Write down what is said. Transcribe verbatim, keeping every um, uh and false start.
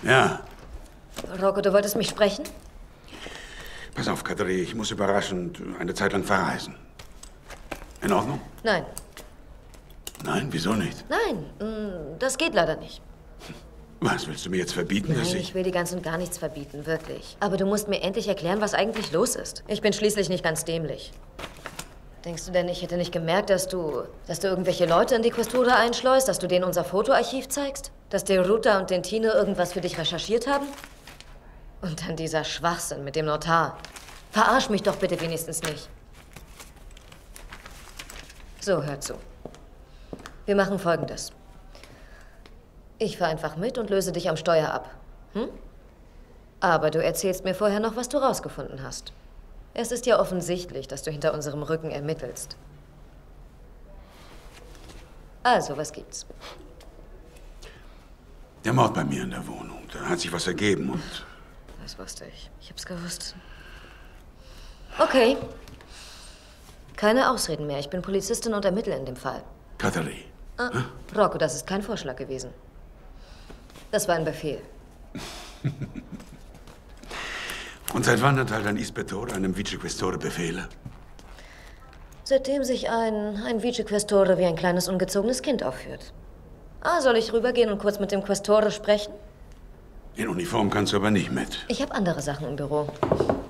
Ja. Rocco, du wolltest mich sprechen? Pass auf, Kateri, ich muss überraschend eine Zeit lang verreisen. In Ordnung? Nein. Nein, wieso nicht? Nein, das geht leider nicht. Was, willst du mir jetzt verbieten, Nein, dass ich... ich will dir ganz und gar nichts verbieten, wirklich. Aber du musst mir endlich erklären, was eigentlich los ist. Ich bin schließlich nicht ganz dämlich. Denkst du denn, ich hätte nicht gemerkt, dass du, dass du irgendwelche Leute in die Questura einschleust, dass du denen unser Fotoarchiv zeigst? Dass der Ruta und den Tino irgendwas für dich recherchiert haben? Und dann dieser Schwachsinn mit dem Notar. Verarsch mich doch bitte wenigstens nicht. So, hör zu. Wir machen Folgendes. Ich fahre einfach mit und löse dich am Steuer ab. Hm? Aber du erzählst mir vorher noch, was du rausgefunden hast. Es ist ja offensichtlich, dass du hinter unserem Rücken ermittelst. Also, was gibt's? Der Mord bei mir in der Wohnung. Da hat sich was ergeben und... Das wusste ich. Ich hab's gewusst. Okay. Keine Ausreden mehr. Ich bin Polizistin und ermittle in dem Fall. Kateri. Ah, Rocco, das ist kein Vorschlag gewesen. Das war ein Befehl. Und seit wann erteilt ein Ispettore einem Vicequestore Befehle? Seitdem sich ein, ein Vicequestore wie ein kleines, ungezogenes Kind aufführt. Ah, soll ich rübergehen und kurz mit dem Questore sprechen? In Uniform kannst du aber nicht mit. Ich habe andere Sachen im Büro.